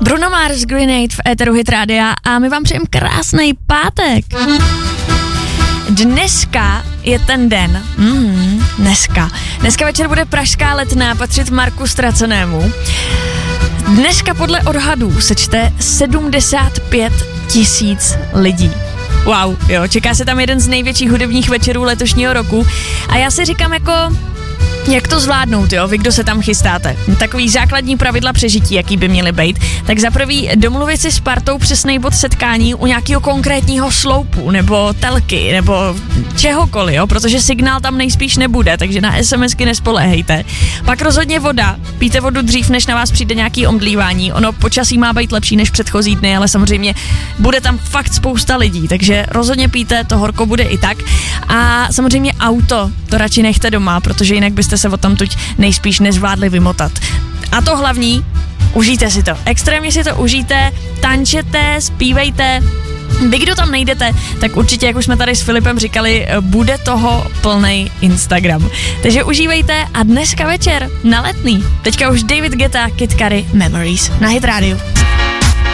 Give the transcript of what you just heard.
Bruno Mars, Grenade v éteru Hit Rádia a my vám přejeme krásný pátek. Dneska je ten den. Dneska večer bude pražská Letná patřit Marku Ztracenému. Dneska podle odhadů se čte 75 000 lidí. Wow, jo, čeká se tam jeden z největších hudebních večerů letošního roku a já si říkám jako... Jak to zvládnout, jo? Vy, kdo se tam chystáte? Takový základní pravidla přežití, jaký by měly být. Tak za prvý domluvit si s partou přesnej bod setkání u nějakého konkrétního sloupu, nebo telky, nebo čehokoliv, jo? Protože signál tam nejspíš nebude, takže na SMSky nespoléhejte. Pak rozhodně voda. Pijte vodu dřív, než na vás přijde nějaký omdlívání. Ono počasí má být lepší než předchozí dny, ale samozřejmě bude tam fakt spousta lidí, takže rozhodně pijte, to horko bude i tak. A samozřejmě auto, to radši nechte doma, protože jinak byste se odtamtud nejspíš nezvládli vymotat. A to hlavní, užijte si to. Extrémně si to užijte, tančete, zpívejte. Vy, kdo tam nejdete, tak určitě, jak už jsme tady s Filipem říkali, bude toho plnej Instagram. Takže užívejte a dneska večer na Letný. Teďka už David Guetta, Kid Cudi, Memories na Hit Radio.